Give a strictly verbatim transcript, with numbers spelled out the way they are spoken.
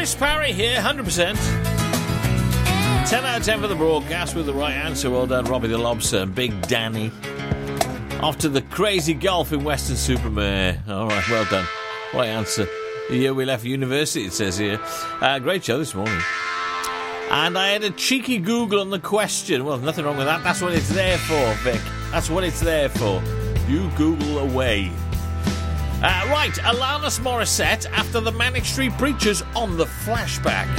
Chris Parry here, one hundred percent. ten out of ten for the broadcast with the right answer. Well done, Robbie the Lobster and Big Danny. Off to the crazy golf in Weston-super-Mare. All right, well done. Right answer. The year we left university, it says here. Uh, great show this morning. And I had a cheeky Google on the question. Well, nothing wrong with that. That's what it's there for, Vic. That's what it's there for. You Google away. Uh, right, Alanis Morissette after the Manic Street Preachers on the Flashback.